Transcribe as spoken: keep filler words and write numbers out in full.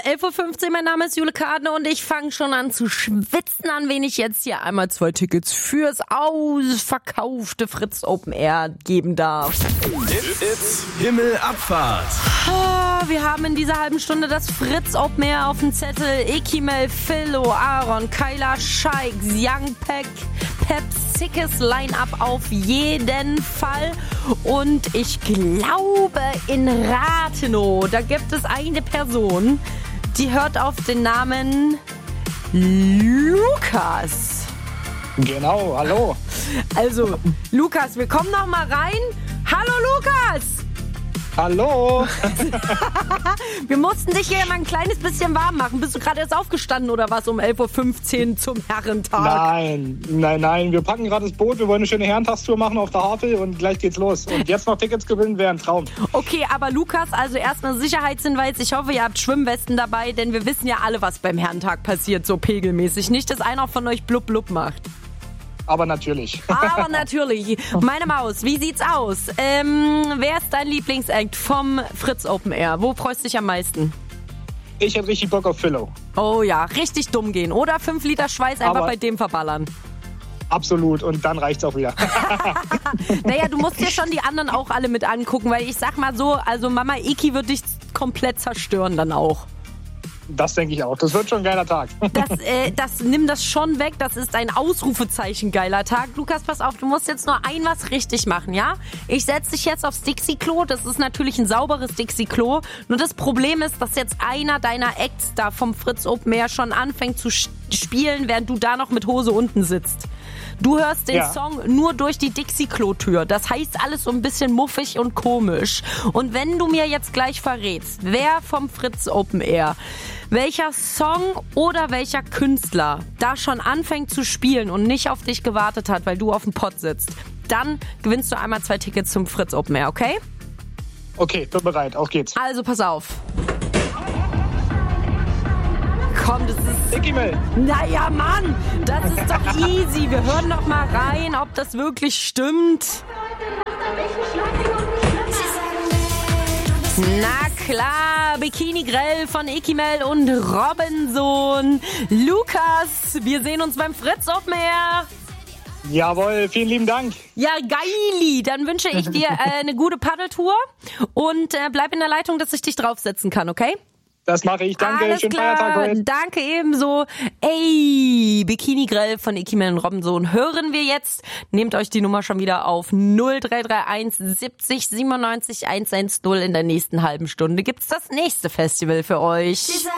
elf Uhr fünfzehn, mein Name ist Jule Kadne und ich fange schon an zu schwitzen, an wen ich jetzt hier einmal zwei Tickets fürs ausverkaufte Fritz Open Air geben darf. It's, it's Himmelabfahrt. Oh, wir haben in dieser halben Stunde das Fritz Open Air auf dem Zettel. Ekimel, Philo, Aaron, Kyla, Scheik, Young Peck, Pep, sickes Line-Up auf jeden Fall. Und ich glaube, in Rathenow, da gibt es eine Person, die hört auf den Namen Lukas. Genau, hallo. Also, Lukas, wir kommen noch mal rein. Hallo, Lukas! Hallo. Wir mussten dich hier mal ein kleines bisschen warm machen. Bist du gerade erst aufgestanden oder was um elf Uhr fünfzehn zum Herrentag? Nein, nein, nein. Wir packen gerade das Boot. Wir wollen eine schöne Herrentagstour machen auf der Havel und gleich geht's los. Und jetzt noch Tickets gewinnen wäre ein Traum. Okay, aber Lukas, also erstmal Sicherheitshinweis. Ich hoffe, ihr habt Schwimmwesten dabei, denn wir wissen ja alle, was beim Herrentag passiert, so pegelmäßig. Nicht, dass einer von euch blub blub macht. Aber natürlich. Aber natürlich. Meine Maus, wie sieht's aus? Ähm, wer ist dein Lieblingsact vom Fritz Open Air? Wo freust du dich am meisten? Ich hätte richtig Bock auf Philo. Oh ja, richtig dumm gehen. Oder fünf Liter Schweiß einfach Aber bei dem verballern. Absolut. Und dann reicht's auch wieder. Naja, du musst dir schon die anderen auch alle mit angucken, weil ich sag mal so, also Mama Iki wird dich komplett zerstören dann auch. Das denke ich auch. Das wird schon ein geiler Tag. Das, äh, das, nimm das schon weg. Das ist ein Ausrufezeichen geiler Tag. Lukas, pass auf, du musst jetzt nur ein was richtig machen, ja? Ich setze dich jetzt aufs Dixie-Klo. Das ist natürlich ein sauberes Dixie-Klo. Nur das Problem ist, dass jetzt einer deiner Acts da vom Fritz Open Air schon anfängt zu spielen, während du da noch mit Hose unten sitzt. Du hörst den ja. Song nur durch die Dixie-Klo-Tür. Das heißt alles so ein bisschen muffig und komisch. Und wenn du mir jetzt gleich verrätst, wer vom Fritz Open Air, welcher Song oder welcher Künstler da schon anfängt zu spielen und nicht auf dich gewartet hat, weil du auf dem Pott sitzt, dann gewinnst du einmal zwei Tickets zum Fritz Open Air, okay? Okay, bin bereit. Auf geht's. Also pass auf. Komm, das ist... Ekimel. Naja, Mann, das ist doch easy. Wir hören noch mal rein, ob das wirklich stimmt. Na klar, Bikini Grell von Ekimel und Robinson. Lukas, wir sehen uns beim Fritz Open Air. Jawohl, vielen lieben Dank. Ja, geili. Dann wünsche ich dir äh, eine gute Paddeltour und äh, bleib in der Leitung, dass ich dich draufsetzen kann, okay? Das mache ich. Danke. Alles Schönen klar. Feiertag heute. Danke ebenso. Ey, Bikini Grell von Ekimel und Robinson hören wir jetzt. Nehmt euch die Nummer schon wieder auf null drei drei eins siebzig siebenundneunzig hundertzehn. In der nächsten halben Stunde gibt's das nächste Festival für euch.